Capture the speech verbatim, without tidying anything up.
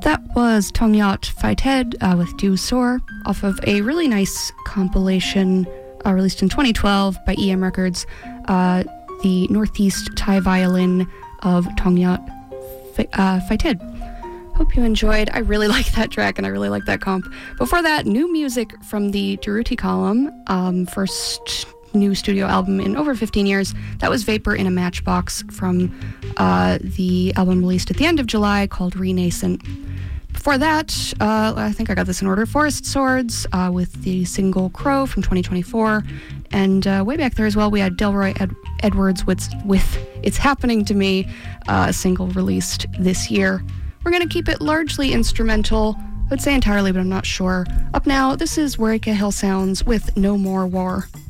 That was Tongyat Fighted uh, with Du Sor off of a really nice compilation uh, released in twenty twelve by E M Records, uh, the Northeast Thai Violin of Tongyat uh, Fighted. Hope you enjoyed. I really like that track and I really like that comp. Before that, new music from the Durutti Column, um, first new studio album in over fifteen years. That was Vapor in a Matchbox from uh, the album released at the end of July called Renascent. Before that, uh, I think I got this in order, Forest Swords uh, with the single Crow from twenty twenty-four. And uh, way back there as well, we had Delroy Ed- Edwards with, with It's Happening to Me, uh, a single released this year. We're going to keep it largely instrumental. I would say entirely, but I'm not sure. Up now, this is Wairika Hill Sounds with No More War.